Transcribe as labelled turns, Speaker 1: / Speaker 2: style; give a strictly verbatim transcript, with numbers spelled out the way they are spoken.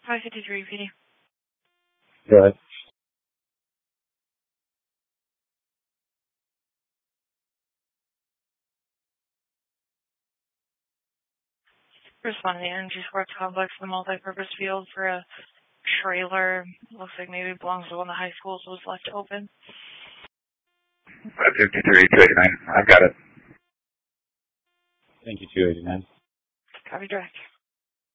Speaker 1: five fifty-three P D.
Speaker 2: Go ahead.
Speaker 1: Responding to the Energy Sports Complex, the multi-purpose field for a trailer. Looks like maybe it belongs to one of the high schools, was left open.
Speaker 3: five fifty-three, two eighty-nine. I've got it.
Speaker 2: Thank you, two eighty-nine.
Speaker 1: Copy direct.